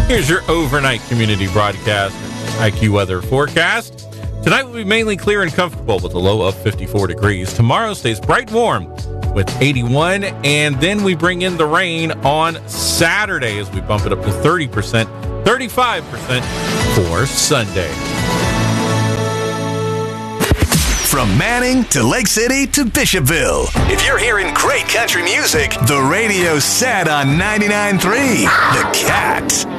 Here's your overnight community broadcast IQ weather forecast. Tonight will be mainly clear and comfortable with a low of 54 degrees. Tomorrow stays bright and warm with 81, and then we bring in the rain on Saturday as we bump it up to 30%, 35% for Sunday. From Manning to Lake City to Bishopville. If you're hearing great country music, the radio's set on 99.3 The Cat.